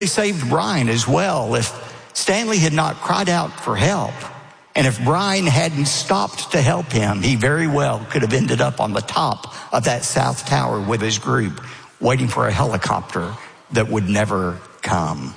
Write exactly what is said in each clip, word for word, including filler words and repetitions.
He saved Brian as well. If Stanley had not cried out for help, and if Brian hadn't stopped to help him, he very well could have ended up on the top of that South Tower with his group, waiting for a helicopter that would never come.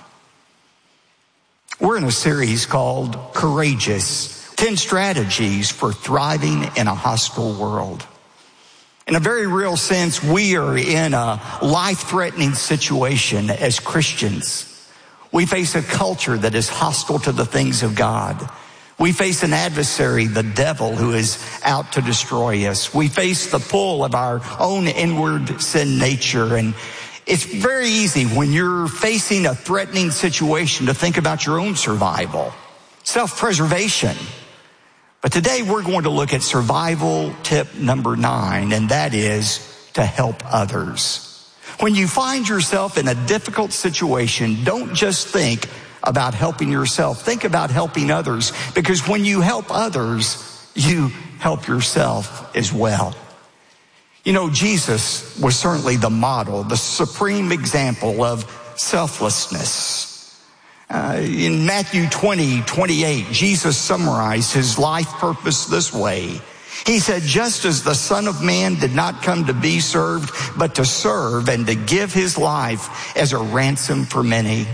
We're in a series called Courageous, ten Strategies for Thriving in a Hostile World. In a very real sense, we are in a life-threatening situation as Christians. We face a culture that is hostile to the things of God. We face an adversary, the devil, who is out to destroy us. We face the pull of our own inward sin nature. And it's very easy when you're facing a threatening situation to think about your own survival, self-preservation. But today we're going to look at survival tip number nine, and that is to help others. When you find yourself in a difficult situation, don't just think about helping yourself. Think about helping others, because when you help others, you help yourself as well. You know, Jesus was certainly the model, the supreme example of selflessness. Uh, in Matthew twenty, twenty-eight, Jesus summarized his life purpose this way. He said, just as the Son of Man did not come to be served, but to serve and to give his life as a ransom for many.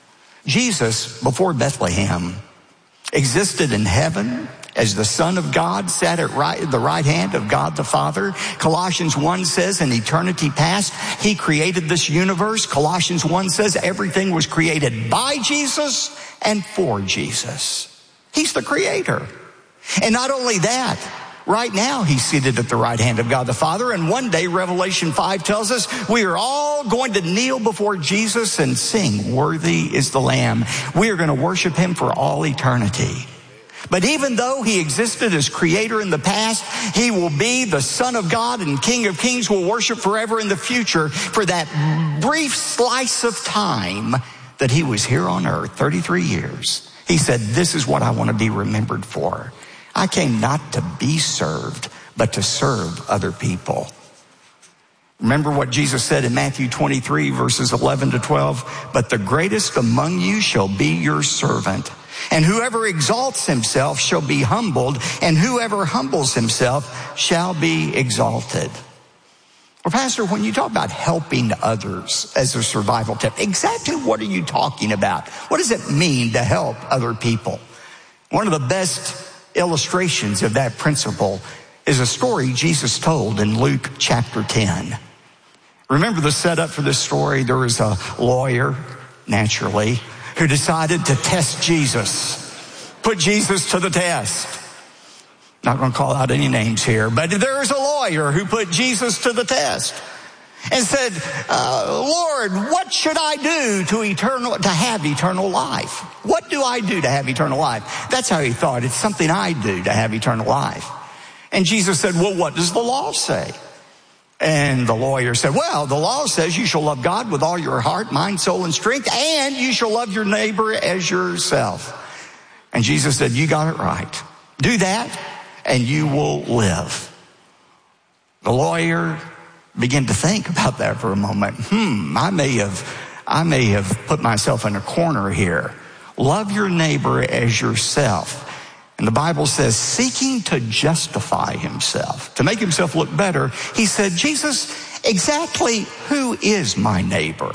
Jesus, before Bethlehem, existed in heaven as the Son of God, sat at right, the right hand of God the Father. Colossians one says, in eternity past, he created this universe. Colossians one says everything was created by Jesus and for Jesus. He's the creator. And not only that, right now he's seated at the right hand of God the Father. And one day, Revelation five tells us, we are all going to kneel before Jesus and sing, worthy is the Lamb. We are going to worship him for all eternity. But even though he existed as creator in the past, he will be the Son of God and King of Kings will worship forever in the future. For that brief slice of time that he was here on earth, thirty-three years, he said, this is what I want to be remembered for. I came not to be served, but to serve other people. Remember what Jesus said in Matthew twenty-three, verses eleven to twelve, but the greatest among you shall be your servant. And whoever exalts himself shall be humbled, and whoever humbles himself shall be exalted. Well, Pastor, when you talk about helping others as a survival tip, exactly what are you talking about? What does it mean to help other people? One of the best illustrations of that principle is a story Jesus told in Luke chapter ten. Remember the setup for this story? There was a lawyer, naturally, who decided to test Jesus, put Jesus to the test. Not going to call out any names here, but there's a lawyer who put Jesus to the test and said, uh, Lord, what should I do to eternal, to have eternal life? What do I do to have eternal life? That's how he thought. It's something I do to have eternal life. And Jesus said, well, what does the law say? And the lawyer said, well, the law says you shall love God with all your heart, mind, soul, and strength, and you shall love your neighbor as yourself. And Jesus said, you got it right. Do that, and you will live. The lawyer began to think about that for a moment. Hmm, I may have, I may have put myself in a corner here. Love your neighbor as yourself. And the Bible says, seeking to justify himself, to make himself look better, he said, Jesus, exactly who is my neighbor?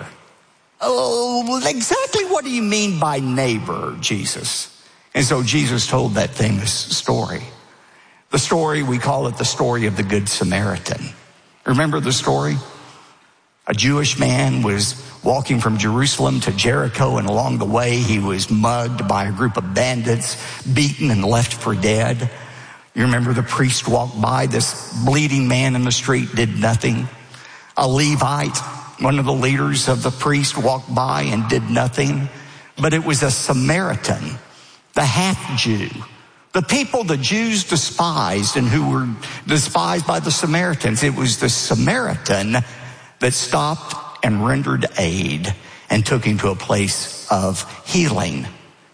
Oh, exactly what do you mean by neighbor, Jesus? And so Jesus told that famous story. The story, we call it the story of the Good Samaritan. Remember the story? A Jewish man was walking from Jerusalem to Jericho, and along the way he was mugged by a group of bandits, beaten and left for dead. You remember the priest walked by, this bleeding man in the street did nothing. A Levite, one of the leaders of the priest, walked by and did nothing. But it was a Samaritan, the half-Jew, the people the Jews despised and who were despised by the Samaritans. It was the Samaritan that stopped and rendered aid and took him to a place of healing.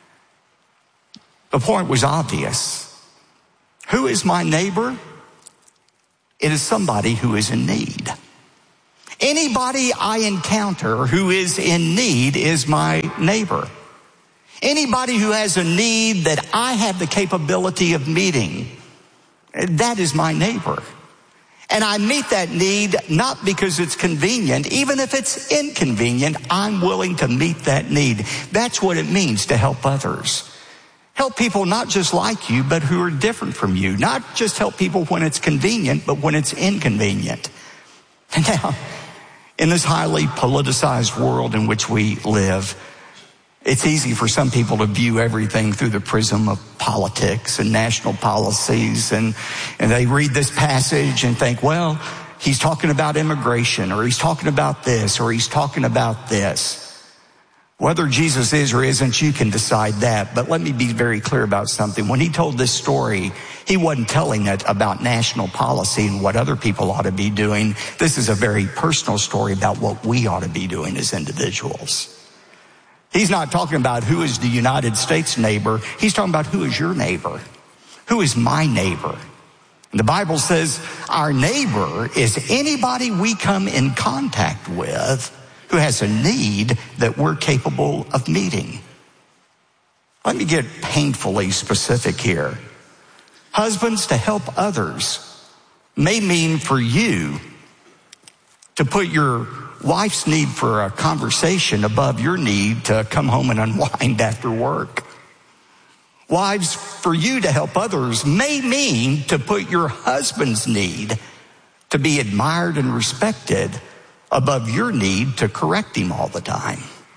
The point was obvious. Who is my neighbor? It is somebody who is in need. Anybody I encounter who is in need is my neighbor. Anybody who has a need that I have the capability of meeting, that is my neighbor. And I meet that need not because it's convenient. Even if it's inconvenient, I'm willing to meet that need. That's what it means to help others. Help people not just like you, but who are different from you. Not just help people when it's convenient, but when it's inconvenient. And now, in this highly politicized world in which we live, it's easy for some people to view everything through the prism of politics and national policies. And, and they read this passage and think, well, he's talking about immigration, or he's talking about this, or he's talking about this. Whether Jesus is or isn't, you can decide that. But let me be very clear about something. When he told this story, he wasn't telling it about national policy and what other people ought to be doing. This is a very personal story about what we ought to be doing as individuals. He's not talking about who is the United States neighbor. He's talking about who is your neighbor. Who is my neighbor? And the Bible says our neighbor is anybody we come in contact with who has a need that we're capable of meeting. Let me get painfully specific here. Husbands, to help others may mean for you to put your wife's need for a conversation above your need to come home and unwind after work. Wives, for you to help others may mean to put your husband's need to be admired and respected above your need to correct him all the time.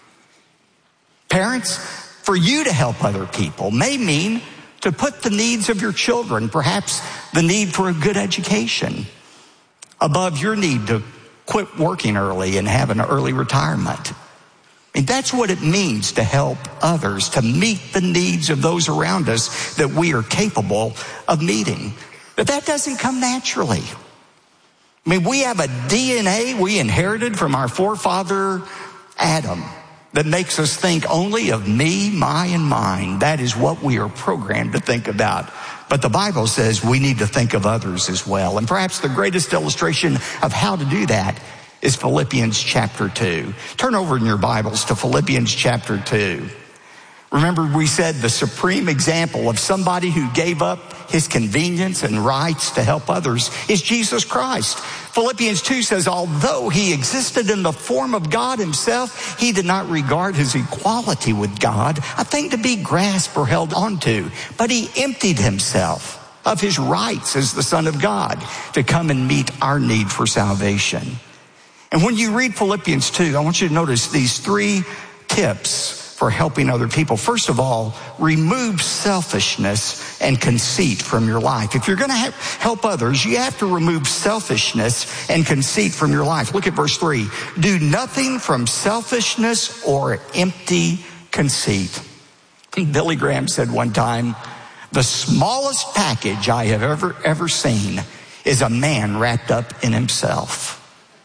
Parents, for you to help other people may mean to put the needs of your children, perhaps the need for a good education, above your need to quit working early and have an early retirement. I mean, that's what it means to help others, to meet the needs of those around us that we are capable of meeting. But that doesn't come naturally. I mean, we have a D N A we inherited from our forefather Adam that makes us think only of me, my, and mine. That is what we are programmed to think about. But the Bible says we need to think of others as well. And perhaps the greatest illustration of how to do that is Philippians chapter two. Turn over in your Bibles to Philippians chapter two. Remember, we said the supreme example of somebody who gave up his convenience and rights to help others is Jesus Christ. Philippians two says, although he existed in the form of God himself, he did not regard his equality with God a thing to be grasped or held onto, but he emptied himself of his rights as the Son of God to come and meet our need for salvation. And when you read Philippians two, I want you to notice these three tips for helping other people. First of all, remove selfishness and conceit from your life. If you're going to help others, you have to remove selfishness and conceit from your life. Look at verse three. Do nothing from selfishness or empty conceit. Billy Graham said one time, the smallest package I have ever, ever seen is a man wrapped up in himself.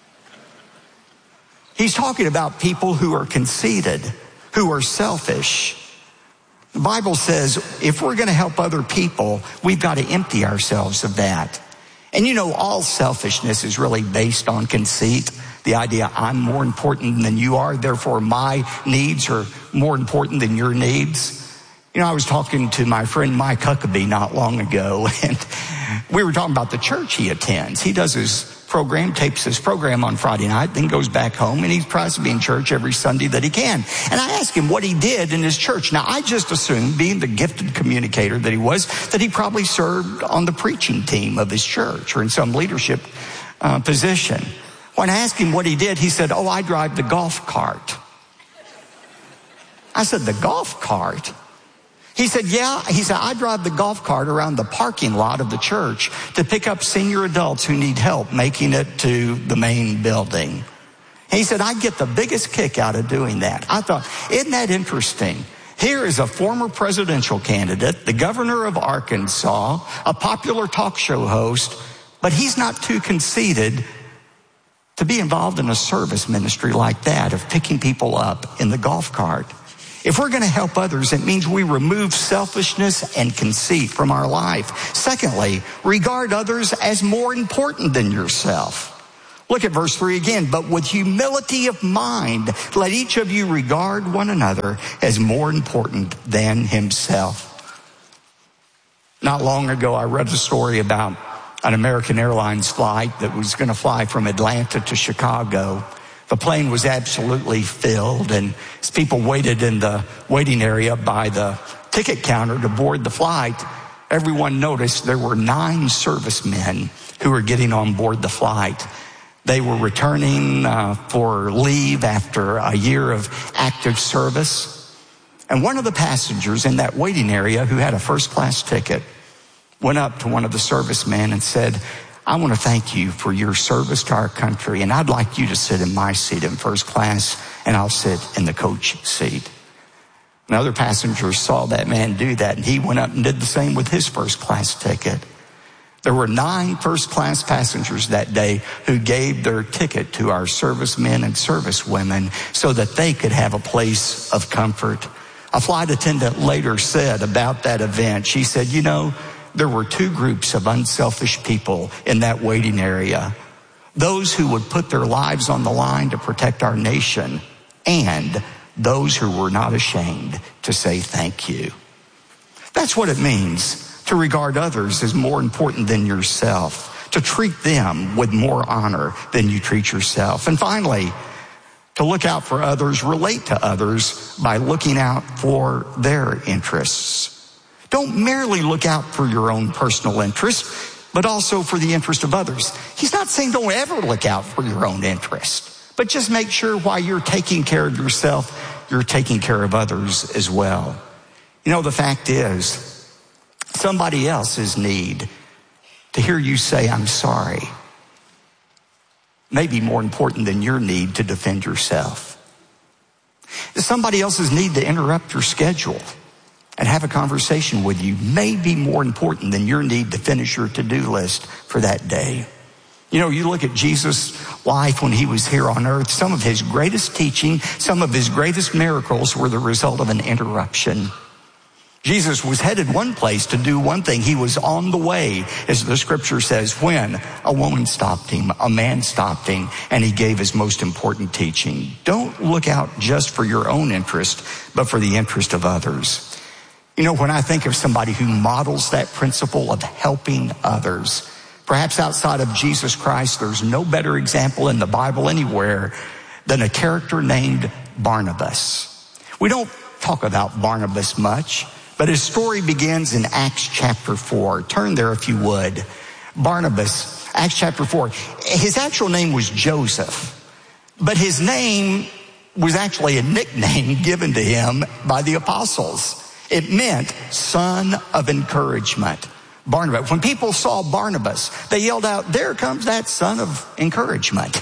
He's talking about people who are conceited, who are selfish. The Bible says if we're going to help other people, we've got to empty ourselves of that. And you know, all selfishness is really based on conceit. The idea I'm more important than you are, therefore my needs are more important than your needs. You know, I was talking to my friend Mike Huckabee not long ago, and we were talking about the church he attends. He does his program, tapes his program on Friday night, then goes back home, and he tries to be in church every Sunday that he can. And I asked him what he did in his church. Now, I just assumed, being the gifted communicator that he was, that he probably served on the preaching team of his church or in some leadership uh, position. When I asked him what he did, he said, oh, I drive the golf cart. I said, the golf cart? He said, yeah, he said, I drive the golf cart around the parking lot of the church to pick up senior adults who need help making it to the main building. He said, I get the biggest kick out of doing that. I thought, isn't that interesting? Here is a former presidential candidate, the governor of Arkansas, a popular talk show host, but he's not too conceited to be involved in a service ministry like that of picking people up in the golf cart. If we're going to help others, it means we remove selfishness and conceit from our life. Secondly, regard others as more important than yourself. Look at verse three again. But with humility of mind, let each of you regard one another as more important than himself. Not long ago, I read a story about an American Airlines flight that was going to fly from Atlanta to Chicago. The plane was absolutely filled, and as people waited in the waiting area by the ticket counter to board the flight, everyone noticed there were nine servicemen who were getting on board the flight. They were returning uh, for leave after a year of active service. And one of the passengers in that waiting area who had a first-class ticket went up to one of the servicemen and said, I want to thank you for your service to our country, and I'd like you to sit in my seat in first class, and I'll sit in the coach seat. Another passenger saw that man do that, and he went up and did the same with his first-class ticket. There were nine first-class passengers that day who gave their ticket to our servicemen and servicewomen so that they could have a place of comfort. A flight attendant later said about that event, she said, you know, there were two groups of unselfish people in that waiting area. Those who would put their lives on the line to protect our nation, and those who were not ashamed to say thank you. That's what it means to regard others as more important than yourself, to treat them with more honor than you treat yourself. And finally, to look out for others, relate to others by looking out for their interests. Don't merely look out for your own personal interests, but also for the interest of others. He's not saying don't ever look out for your own interest, but just make sure while you're taking care of yourself, you're taking care of others as well. You know, the fact is, somebody else's need to hear you say, I'm sorry, may be more important than your need to defend yourself. Somebody else's need to interrupt your schedule and have a conversation with you may be more important than your need to finish your to-do list for that day. You know, you look at Jesus' life when he was here on earth, some of his greatest teaching, some of his greatest miracles were the result of an interruption. Jesus was headed one place to do one thing. He was on the way, as the scripture says, when a woman stopped him, a man stopped him, and he gave his most important teaching. Don't look out just for your own interest, but for the interest of others. You know, when I think of somebody who models that principle of helping others, perhaps outside of Jesus Christ, there's no better example in the Bible anywhere than a character named Barnabas. We don't talk about Barnabas much, but his story begins in Acts chapter four. Turn there if you would. Barnabas, Acts chapter four. His actual name was Joseph, but his name was actually a nickname given to him by the apostles. It meant son of encouragement. Barnabas. When people saw Barnabas, they yelled out, there comes that son of encouragement.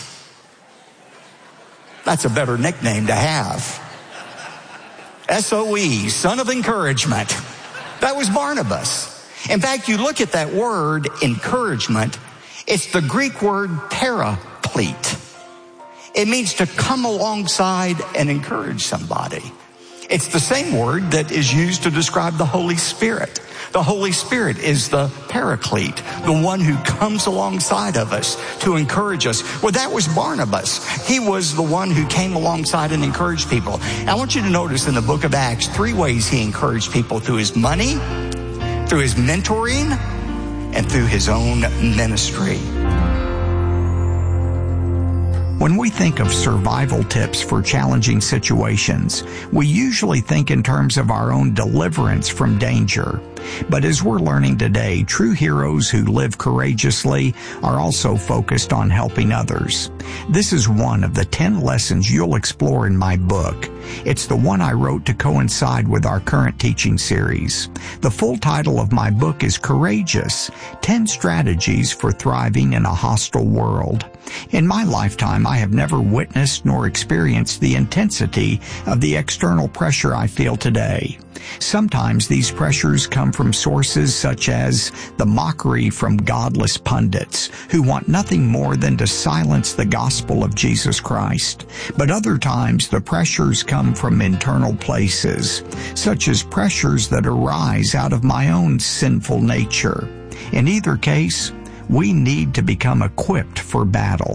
That's a better nickname to have. S O E, son of encouragement. That was Barnabas. In fact, you look at that word, encouragement, it's the Greek word paraclete. It means to come alongside and encourage somebody. It's the same word that is used to describe the Holy Spirit. The Holy Spirit is the paraclete, the one who comes alongside of us to encourage us. Well, that was Barnabas. He was the one who came alongside and encouraged people. I want you to notice in the book of Acts, three ways he encouraged people: through his money, through his mentoring, and through his own ministry. When we think of survival tips for challenging situations, we usually think in terms of our own deliverance from danger. But as we're learning today, true heroes who live courageously are also focused on helping others. This is one of the ten lessons you'll explore in my book. It's the one I wrote to coincide with our current teaching series. The full title of my book is Courageous: ten Strategies for Thriving in a Hostile World. In my lifetime, I have never witnessed nor experienced the intensity of the external pressure I feel today. Sometimes these pressures come from sources such as the mockery from godless pundits who want nothing more than to silence the gospel of Jesus Christ. But other times the pressures come from internal places, such as pressures that arise out of my own sinful nature. In either case, we need to become equipped for battle.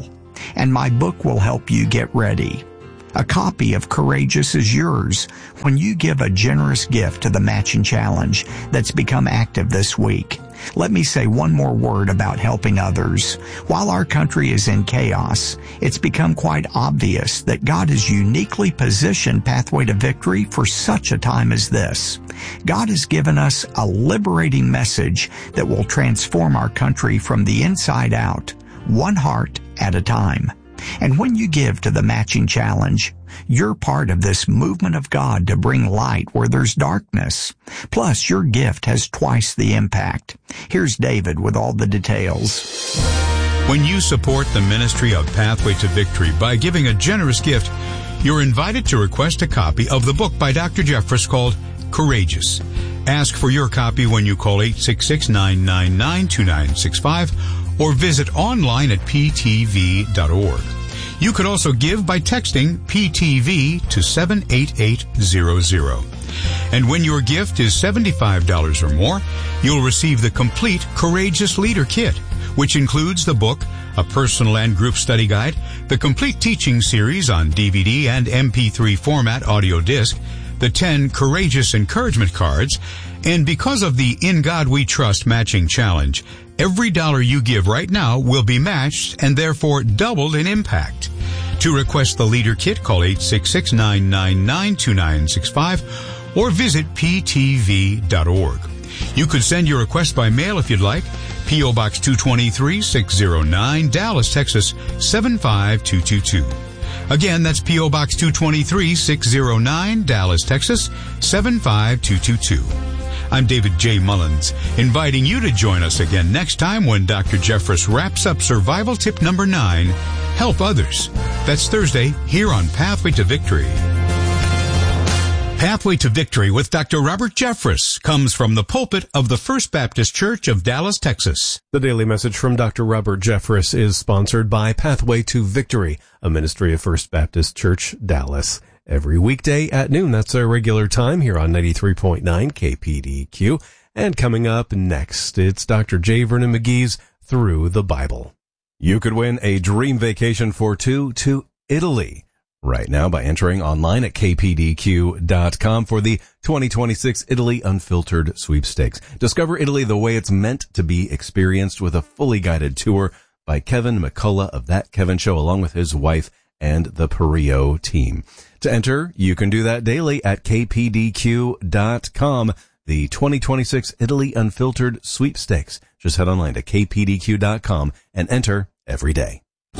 and my book will help you get ready. A copy of Courageous is yours when you give a generous gift to the Matching Challenge that's become active this week. Let me say one more word about helping others. While our country is in chaos, it's become quite obvious that God has uniquely positioned Pathway to Victory for such a time as this. God has given us a liberating message that will transform our country from the inside out, one heart at a time. And when you give to the Matching Challenge, you're part of this movement of God to bring light where there's darkness. Plus, your gift has twice the impact. Here's David with all the details. When you support the ministry of Pathway to Victory by giving a generous gift, you're invited to request a copy of the book by Doctor Jeffress called Courageous. Ask for your copy when you call eight six six, nine nine nine, two nine six five or visit online at p t v dot org. You could also give by texting P T V to seven eight eight zero zero. And when your gift is seventy-five dollars or more, you'll receive the complete Courageous Leader Kit, which includes the book, a personal and group study guide, the complete teaching series on D V D and M P three format audio disc, the ten Courageous Encouragement cards, and because of the In God We Trust Matching Challenge, every dollar you give right now will be matched and therefore doubled in impact. To request the Leader Kit, call eight six six, nine nine nine, two nine six five or visit p t v dot org. You could send your request by mail if you'd like. P O. Box two twenty-three, six oh nine, Dallas, Texas, seven five two two two. Again, that's P O. Box two twenty-three, six oh nine, Dallas, Texas, seven five two two two. I'm David J. Mullins, inviting you to join us again next time when Doctor Jeffress wraps up Survival Tip Number nine, Help Others. That's Thursday here on Pathway to Victory. Pathway to Victory with Doctor Robert Jeffress comes from the pulpit of the First Baptist Church of Dallas, Texas. The daily message from Doctor Robert Jeffress is sponsored by Pathway to Victory, a ministry of First Baptist Church, Dallas. Every weekday at noon, that's our regular time here on ninety-three point nine K P D Q. And coming up next, it's Doctor J. Vernon McGee's Through the Bible. You could win a dream vacation for two to Italy right now by entering online at k p d q dot com for the twenty twenty-six Italy Unfiltered Sweepstakes. Discover Italy the way it's meant to be experienced with a fully guided tour by Kevin McCullough of That Kevin Show, along with his wife and the Perio team. To enter, you can do that daily at k p d q dot com. The twenty twenty-six Italy Unfiltered Sweepstakes. Just head online to k p d q dot com and enter every day.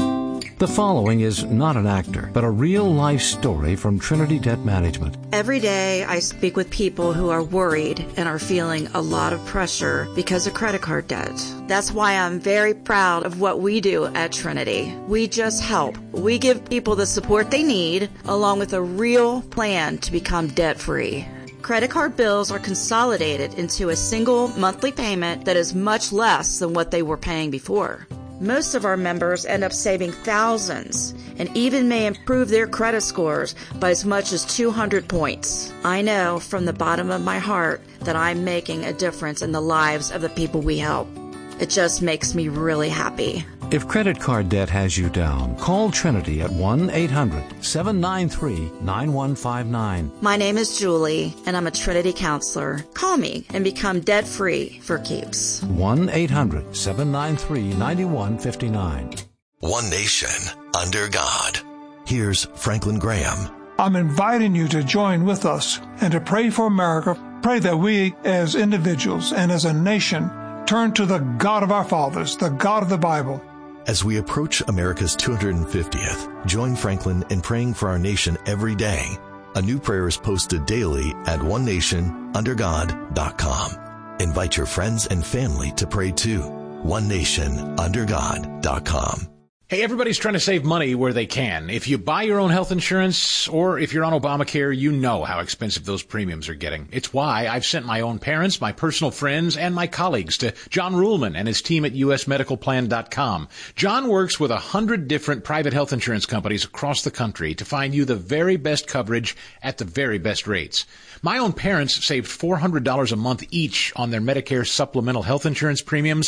The following is not an actor, but a real-life story from Trinity Debt Management. Every day I speak with people who are worried and are feeling a lot of pressure because of credit card debt. That's why I'm very proud of what we do at Trinity. We just help. We give people the support they need, along with a real plan to become debt-free. Credit card bills are consolidated into a single monthly payment that is much less than what they were paying before. Most of our members end up saving thousands and even may improve their credit scores by as much as two hundred points. I know from the bottom of my heart that I'm making a difference in the lives of the people we help. It just makes me really happy. If credit card debt has you down, call Trinity at one eight hundred, seven nine three, nine one five nine. My name is Julie, and I'm a Trinity counselor. Call me and become debt-free for keeps. one eight hundred, seven nine three, nine one five nine. One nation under God. Here's Franklin Graham. I'm inviting you to join with us and to pray for America. Pray that we as individuals and as a nation turn to the God of our fathers, the God of the Bible. As we approach America's two hundred fiftieth, join Franklin in praying for our nation every day. A new prayer is posted daily at one nation under god dot com. Invite your friends and family to pray too. one nation under god dot com. Hey, everybody's trying to save money where they can. If you buy your own health insurance or if you're on Obamacare, you know how expensive those premiums are getting. It's why I've sent my own parents, my personal friends, and my colleagues to John Ruhlman and his team at U S medical plan dot com. John works with a hundred different private health insurance companies across the country to find you the very best coverage at the very best rates. My own parents saved four hundred dollars a month each on their Medicare supplemental health insurance premiums.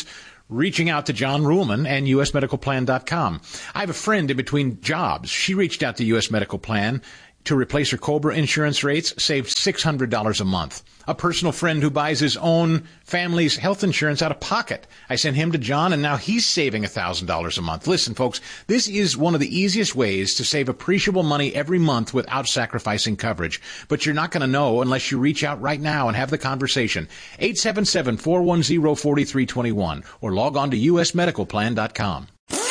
reaching out to John Ruhlman and U S medical plan dot com. I have a friend in between jobs. She reached out to U S Medical Plan to replace her COBRA insurance rates, saved six hundred dollars a month. A personal friend who buys his own family's health insurance out of pocket. I sent him to John, and now he's saving one thousand dollars a month. Listen, folks, this is one of the easiest ways to save appreciable money every month without sacrificing coverage. But you're not going to know unless you reach out right now and have the conversation. eight seven seven, four one zero, four three two one or log on to U S medical plan dot com.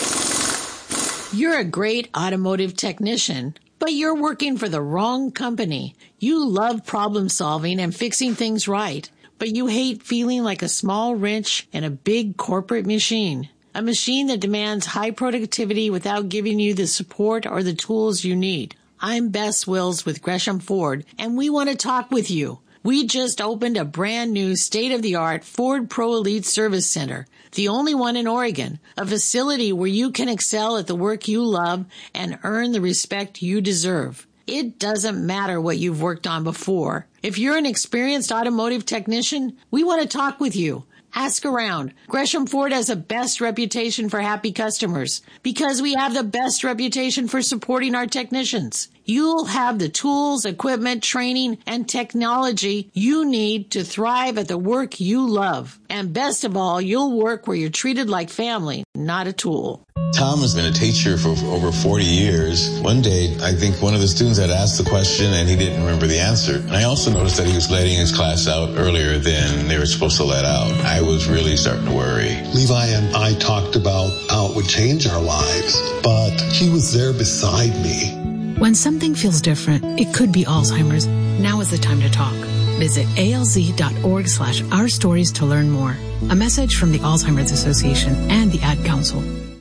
You're a great automotive technician, but you're working for the wrong company. You love problem solving and fixing things right, but you hate feeling like a small wrench in a big corporate machine. A machine that demands high productivity without giving you the support or the tools you need. I'm Bess Wills with Gresham Ford, and we want to talk with you. We just opened a brand new state-of-the-art Ford Pro Elite Service Center, the only one in Oregon, a facility where you can excel at the work you love and earn the respect you deserve. It doesn't matter what you've worked on before. If you're an experienced automotive technician, we want to talk with you. Ask around. Gresham Ford has the best reputation for happy customers because we have the best reputation for supporting our technicians. You'll have the tools, equipment, training, and technology you need to thrive at the work you love. And best of all, you'll work where you're treated like family, not a tool. Tom has been a teacher for over forty years. One day, I think one of the students had asked the question and he didn't remember the answer. And I also noticed that he was letting his class out earlier than they were supposed to let out. I was really starting to worry. Levi and I talked about how it would change our lives, but he was there beside me. When something feels different, it could be Alzheimer's. Now is the time to talk. Visit alz.org slash our stories to learn more. A message from the Alzheimer's Association and the Ad Council.